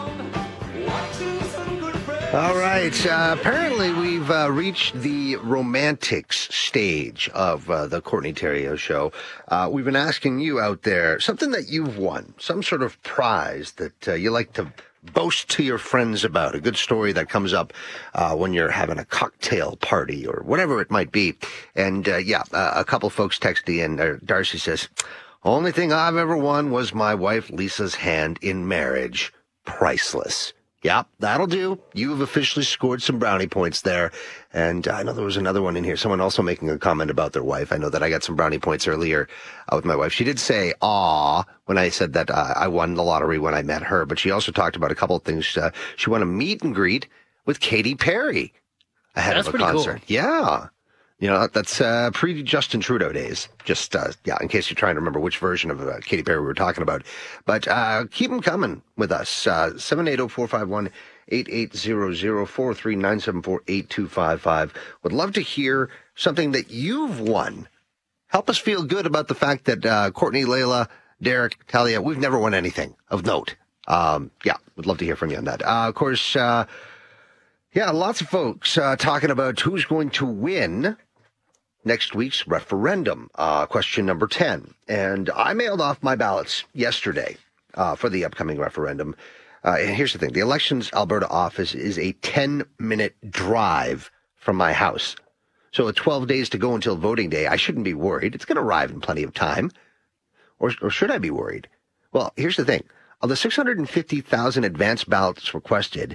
[SPEAKER 12] All right. Uh, apparently, we've uh, reached the romantics stage of uh, the Courtney Theriault Show. Uh, we've been asking you out there something that you've won, some sort of prize that uh, you like to boast to your friends about, a good story that comes up uh, when you're having a cocktail party or whatever it might be. And uh, yeah, uh, a couple folks texted in. Uh, Darcy says, only thing I've ever won was my wife Lisa's hand in marriage. Priceless. Yeah, that'll do. You've officially scored some brownie points there. And I know there was another one in here. Someone also making a comment about their wife. I know that I got some brownie points earlier uh, with my wife. She did say, aw, when I said that uh, I won the lottery when I met her. But she also talked about a couple of things. Uh, she won a meet and greet with Katy Perry ahead
[SPEAKER 23] That's
[SPEAKER 12] of a
[SPEAKER 23] pretty
[SPEAKER 12] concert.
[SPEAKER 23] Cool.
[SPEAKER 12] Yeah. You know, that's uh, pre-Justin Trudeau days. Just, uh, yeah, in case you're trying to remember which version of uh, Katy Perry we were talking about. But uh, keep them coming with us. Uh, seven eight zero, four five one, eight eight zero zero, four three nine seven four, eight two five five. Would love to hear something that you've won. Help us feel good about the fact that uh, Courtney, Layla, Derek, Talia, we've never won anything of note. Um, yeah, would love to hear from you on that. Uh, of course, uh, yeah, lots of folks uh, talking about who's going to win next week's referendum, uh, question number ten. And I mailed off my ballots yesterday uh, for the upcoming referendum. Uh, and here's the thing. The Elections Alberta office is a ten-minute drive from my house. So with twelve days to go until voting day, I shouldn't be worried. It's going to arrive in plenty of time. Or, or should I be worried? Well, here's the thing. Of the six hundred fifty thousand advance ballots requested,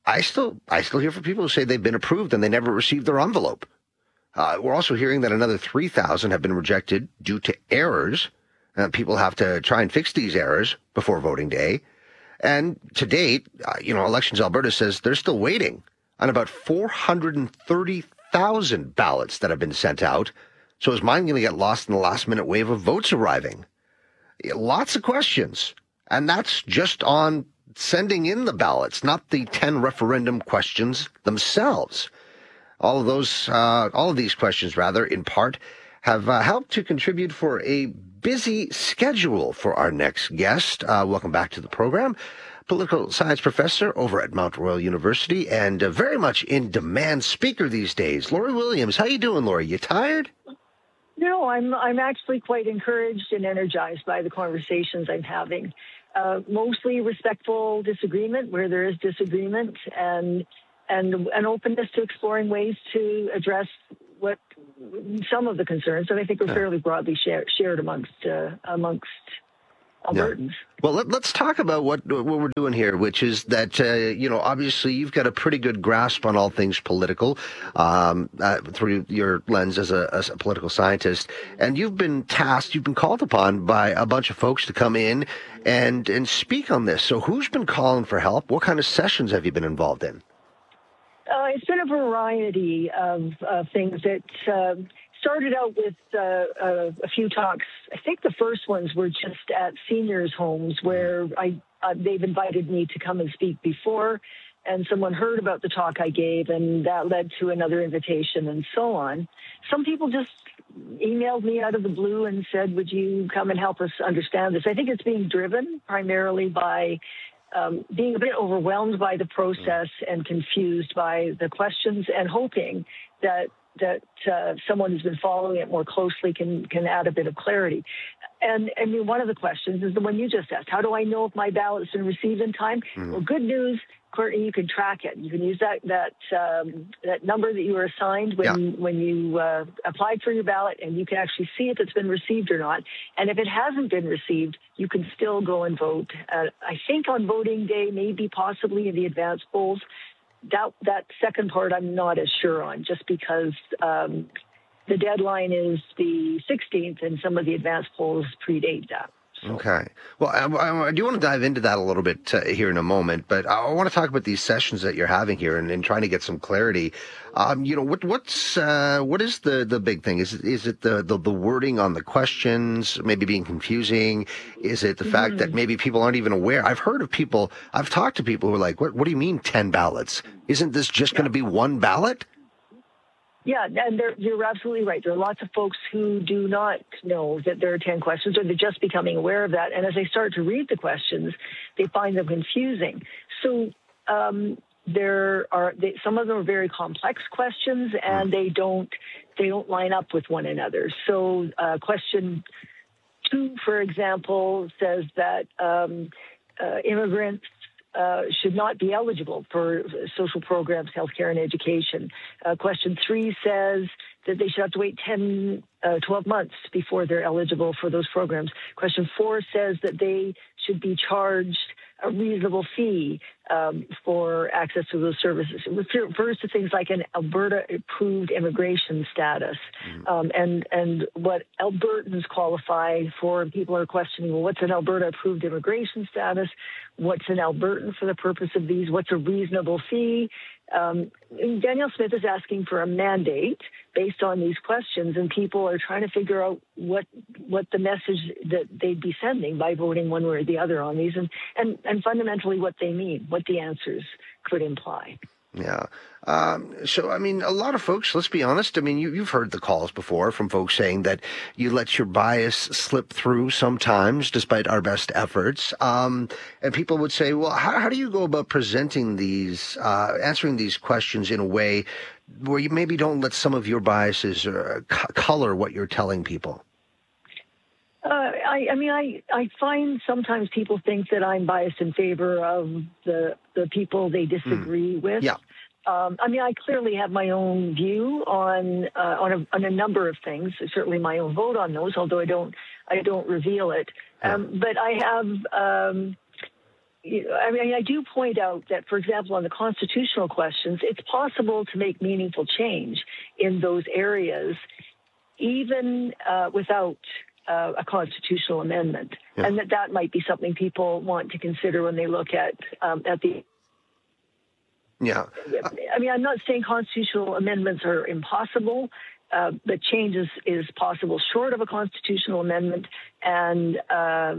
[SPEAKER 12] I still I still hear from people who say they've been approved and they never received their envelope. Uh, we're also hearing that another three thousand have been rejected due to errors. Uh, people have to try and fix these errors before voting day. And to date, uh, you know, Elections Alberta says they're still waiting on about four hundred thirty thousand ballots that have been sent out. So is mine going to get lost in the last-minute wave of votes arriving? Lots of questions. And that's just on sending in the ballots, not the ten referendum questions themselves. All of those, uh, all of these questions, rather, in part, have uh, helped to contribute for a busy schedule for our next guest. Uh, welcome back to the program. Political science professor over at Mount Royal University and a very much in-demand speaker these days. Lori Williams, how you doing, Lori? You tired?
[SPEAKER 15] No, I'm I'm actually quite encouraged and energized by the conversations I'm having. Uh, mostly respectful disagreement where there is disagreement, and and an openness to exploring ways to address what some of the concerns that I think are
[SPEAKER 12] Yeah.
[SPEAKER 15] fairly broadly share, shared amongst uh, amongst Albertans.
[SPEAKER 12] Yeah. Well, let, let's talk about what what we're doing here, which is that, uh, you know, obviously you've got a pretty good grasp on all things political um, uh, through your lens as a, as a political scientist. And you've been tasked, you've been called upon by a bunch of folks to come in and, and speak on this. So who's been calling for help? What kind of sessions have you been involved in?
[SPEAKER 15] Uh, it's been a variety of uh, things that uh, started out with uh, uh, a few talks. I think the first ones were just at seniors' homes where I uh, they've invited me to come and speak before, and someone heard about the talk I gave, and that led to another invitation and so on. Some people just emailed me out of the blue and said, would you come and help us understand this? I think it's being driven primarily by Um, being a bit overwhelmed by the process and confused by the questions, and hoping that that uh, someone who's been following it more closely can can add a bit of clarity. And I mean, one of the questions is the one you just asked: how do I know if my ballot's been received in time?
[SPEAKER 12] Mm-hmm.
[SPEAKER 15] Well, good news, Courtney, you can track it. You can use that that um, that number that you were assigned when
[SPEAKER 12] Yeah.
[SPEAKER 15] when you uh, applied for your ballot, and you can actually see if it's been received or not. And if it hasn't been received, you can still go and vote. Uh, I think on voting day, maybe possibly in the advance polls. That that second part, I'm not as sure on, just because um, the deadline is the sixteenth, and some of the advance polls predate that.
[SPEAKER 12] Okay. Well, I, I do want to dive into that a little bit uh, here in a moment, but I want to talk about these sessions that you're having here and, and trying to get some clarity. Um, you know, what what's uh, what is the, the big thing? Is it, is it the, the, the wording on the questions maybe being confusing? Is it the mm-hmm. fact that maybe people aren't even aware? I've heard of people, I've talked to people who are like, what, what do you mean ten ballots? Isn't this just yeah. going to be one ballot?
[SPEAKER 15] Yeah, and you're absolutely right. There are lots of folks who do not know that there are ten questions, or they're just becoming aware of that. And as they start to read the questions, they find them confusing. So um, there are they, some of them are very complex questions, and they don't they don't line up with one another. So uh, question two, for example, says that um, uh, immigrants Uh, should not be eligible for social programs, healthcare, and education. Uh, question three says that they should have to wait ten, uh, twelve months before they're eligible for those programs. Question four says that they should be charged a reasonable fee um, for access to those services. It refers to things like an Alberta-approved immigration status. Mm-hmm. Um, and, and what Albertans qualify for, people are questioning, well, what's an Alberta-approved immigration status? What's an Albertan for the purpose of these? What's a reasonable fee? Um, Danielle Smith is asking for a mandate based on these questions, and people are trying to figure out what what the message that they'd be sending by voting one way or the other on these, and, and, and fundamentally what they mean, what the answers could imply.
[SPEAKER 12] Yeah. Um, so, I mean, a lot of folks, let's be honest, I mean, you, you've heard the calls before from folks saying that you let your bias slip through sometimes, despite our best efforts. Um, and people would say, well, how, how do you go about presenting these, uh, answering these questions in a way where you maybe don't let some of your biases uh, c- color what you're telling people?
[SPEAKER 15] Uh, I, I mean, I, I find sometimes people think that I'm biased in favor of the the people they disagree mm. with.
[SPEAKER 12] Yeah.
[SPEAKER 15] Um, I mean, I clearly have my own view on uh, on, a, on a number of things. Certainly, my own vote on those, although I don't I don't reveal it. Um, but I have um, you know, I mean, I do point out that, for example, on the constitutional questions, it's possible to make meaningful change in those areas, even uh, without uh, a constitutional amendment, yeah. and that that might be something people want to consider when they look at um, at the.
[SPEAKER 12] Yeah.
[SPEAKER 15] I mean, I'm not saying constitutional amendments are impossible, uh, but change is, is possible short of a constitutional amendment, and uh,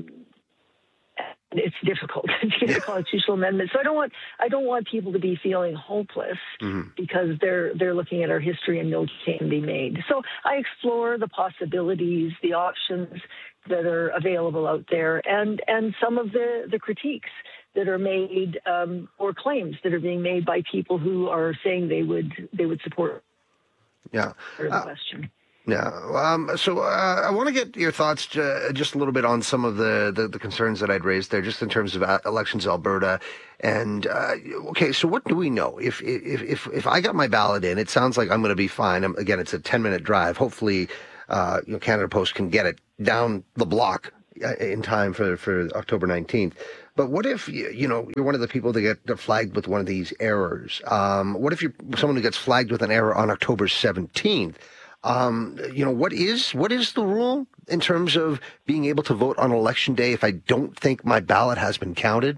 [SPEAKER 15] it's difficult to get a constitutional amendment. So I don't want I don't want people to be feeling hopeless mm-hmm. because they're they're looking at our history and no change can be made. So I explore the possibilities, the options that are available out there, and and some of the, the critiques that are made um, or claims that are being made by people who are saying they would they would support.
[SPEAKER 12] Yeah.
[SPEAKER 15] The
[SPEAKER 12] uh,
[SPEAKER 15] question.
[SPEAKER 12] Yeah. Um, so uh, I want to get your thoughts to, just a little bit on some of the, the, the concerns that I'd raised there, just in terms of uh, Elections Alberta. And uh, okay, so what do we know? If if if if I got my ballot in, it sounds like I'm going to be fine. I'm, again, it's a ten minute drive. Hopefully, uh, you know, Canada Post can get it down the block in time for for October nineteenth. But what if, you know, you're one of the people that get flagged with one of these errors? Um, what if you're someone who gets flagged with an error on October seventeenth? Um, you know, what is what is the rule in terms of being able to vote on election day if I don't think my ballot has been counted?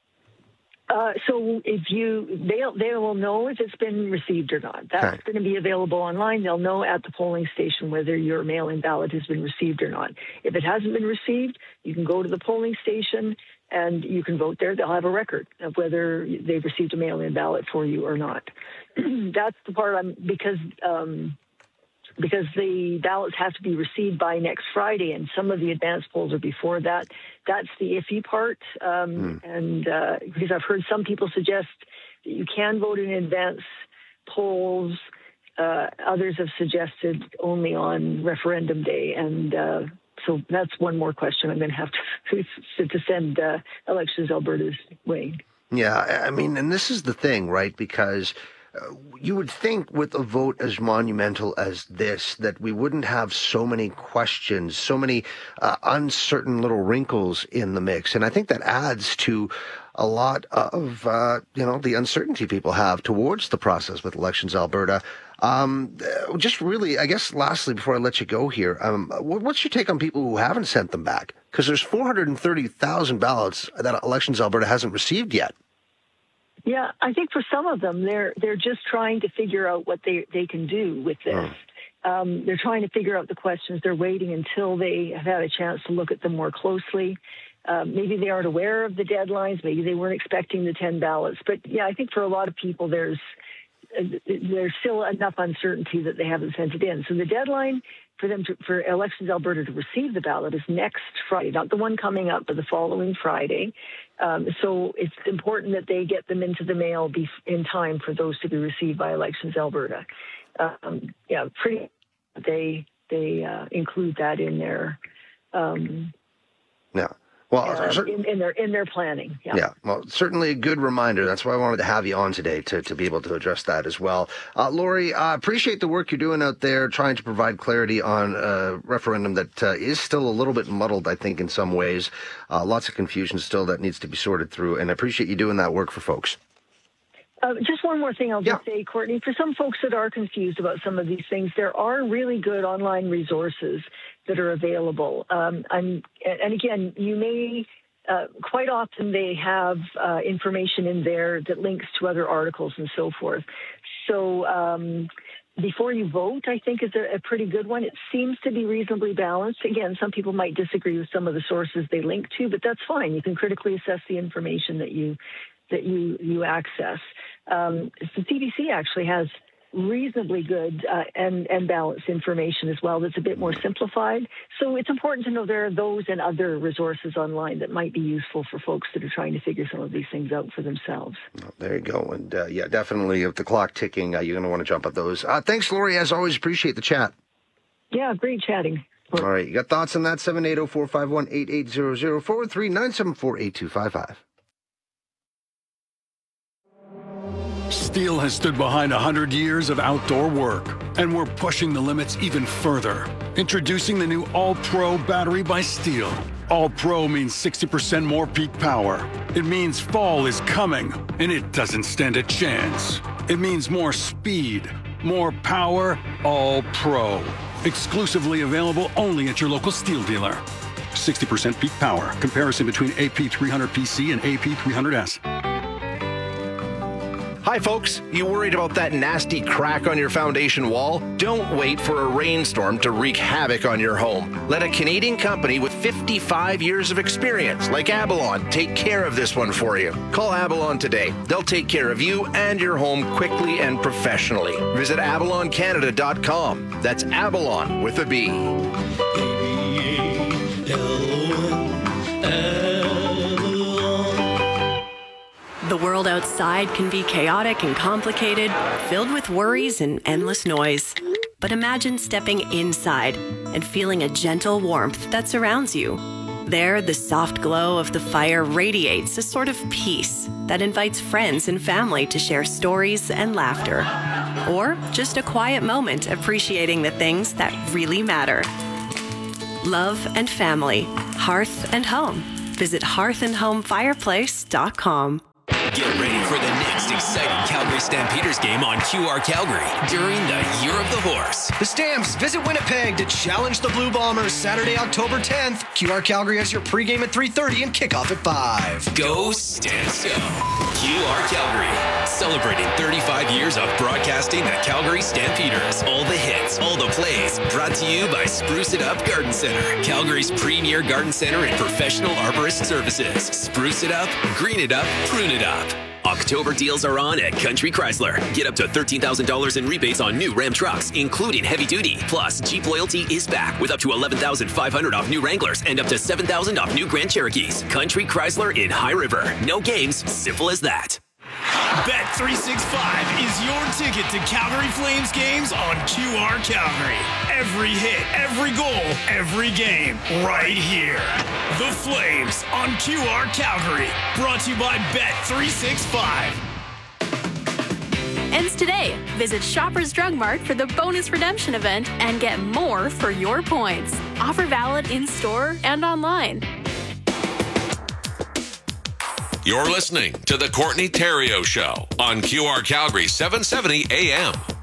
[SPEAKER 15] Uh, so if you, they they will know if it's been received or not. That's okay. Going to be available online. They'll know at the polling station whether your mail-in ballot has been received or not. If it hasn't been received, you can go to the polling station and you can vote there. They'll have a record of whether they've received a mail-in ballot for you or not. That's the part I'm, because, um, because the ballots have to be received by next Friday, and some of the advance polls are before that. That's the iffy part. Um, mm. And uh, because I've heard some people suggest that you can vote in advance polls. Uh, others have suggested only on referendum day. And uh, so that's one more question I'm going to have to, to send uh, Elections Alberta's way.
[SPEAKER 12] Yeah, I mean, and this is the thing, right? Because Uh, you would think with a vote as monumental as this that we wouldn't have so many questions, so many uh, uncertain little wrinkles in the mix. And I think that adds to a lot of, uh, you know, the uncertainty people have towards the process with Elections Alberta. Um, just really, I guess, lastly, before I let you go here, um, what's your take on people who haven't sent them back? Because there's four hundred thirty thousand ballots that Elections Alberta hasn't received yet.
[SPEAKER 15] Yeah, I think for some of them, they're they're just trying to figure out what they, they can do with this. Oh. Um, they're trying to figure out the questions. They're waiting until they have had a chance to look at them more closely. Um, maybe they aren't aware of the deadlines. Maybe they weren't expecting the ten ballots. But, yeah, I think for a lot of people, there's uh, there's still enough uncertainty that they haven't sent it in. So the deadline for them to, for Elections Alberta to receive the ballot is next Friday, not the one coming up, but the following Friday. Um, so it's important that they get them into the mail be in time for those to be received by Elections Alberta. Um, yeah, pretty. They they uh, include that in their. Um,
[SPEAKER 12] yeah. Well,
[SPEAKER 15] uh, in, in their in their planning. Yeah.
[SPEAKER 12] Yeah. Well, certainly a good reminder. That's why I wanted to have you on today to, to be able to address that as well. Uh, Lori, I uh, appreciate the work you're doing out there, trying to provide clarity on a referendum that uh, is still a little bit muddled, I think, in some ways. Uh, lots of confusion still that needs to be sorted through, and I appreciate you doing that work for folks.
[SPEAKER 15] Uh, just one more thing I'll just yeah. say, Courtney. For some folks that are confused about some of these things, there are really good online resources that are available. Um, and, and again, you may, uh, quite often they have uh, information in there that links to other articles and so forth. So um, Before You Vote, I think, is a, a pretty good one. It seems to be reasonably balanced. Again, some people might disagree with some of the sources they link to, but that's fine. You can critically assess the information that you that you, you access. Um, the C B C actually has reasonably good uh, and, and balanced information as well that's a bit more simplified. So it's important to know there are those and other resources online that might be useful for folks that are trying to figure some of these things out for themselves.
[SPEAKER 12] Oh, there you go. And uh, yeah, definitely with the clock ticking, uh, you're going to want to jump at those. Uh, thanks, Lori. As always, appreciate the chat.
[SPEAKER 15] Yeah, great chatting.
[SPEAKER 12] All right. You got thoughts on that? seven eight zero, four five one, eight eight zero zero, four three nine seven four, eight two five five.
[SPEAKER 16] Steel has stood behind one hundred years of outdoor work, and we're pushing the limits even further. Introducing the new All-Pro battery by Steel. All Pro means sixty percent more peak power. It means fall is coming, and it doesn't stand a chance. It means more speed, more power, All Pro. Exclusively available only at your local steel dealer. sixty percent peak power. Comparison between A P three hundred P C and A P three hundred S.
[SPEAKER 1] Hi, folks. You worried about that nasty crack on your foundation wall? Don't wait for a rainstorm to wreak havoc on your home. Let a Canadian company with fifty-five years of experience, like Abalon, take care of this one for you. Call Abalon today. They'll take care of you and your home quickly and professionally. Visit abalon canada dot com. That's Abalon with a B.
[SPEAKER 7] The world outside can be chaotic and complicated, filled with worries and endless noise. But imagine stepping inside and feeling a gentle warmth that surrounds you. There, the soft glow of the fire radiates a sort of peace that invites friends and family to share stories and laughter. Or just a quiet moment appreciating the things that really matter. Love and family, hearth and home. Visit hearth and home fireplace dot com.
[SPEAKER 17] Get ready for the next exciting Calgary Stampeders game on Q R Calgary during the Year of the Horse.
[SPEAKER 18] The Stamps visit Winnipeg to challenge the Blue Bombers Saturday, October tenth. Q R Calgary has your pregame at three thirty and kickoff at five.
[SPEAKER 17] Go Stamps Go! Q R Calgary, celebrating thirty-five years of broadcasting the Calgary Stampeders. All the hits, all the plays, brought to you by Spruce It Up Garden Center, Calgary's premier garden center and professional arborist services. Spruce it up, green it up, prune it up. October deals are on at Country Chrysler. Get up to thirteen thousand dollars in rebates on new Ram trucks, including heavy duty. Plus, Jeep Loyalty is back with up to eleven thousand five hundred dollars off new Wranglers and up to seven thousand dollars off new Grand Cherokees. Country Chrysler in High River. No games, simple as that.
[SPEAKER 19] Bet three sixty-five is your ticket to Calgary Flames games on Q R Calgary. Every hit, every goal, every game, right here. The Flames on Q R Calgary. Brought to you by Bet three sixty-five.
[SPEAKER 20] Ends today. Visit Shoppers Drug Mart for the bonus redemption event and get more for your points. Offer valid in-store and online.
[SPEAKER 11] You're listening to the Courtney Theriault Show on Q R Calgary seven seventy A M.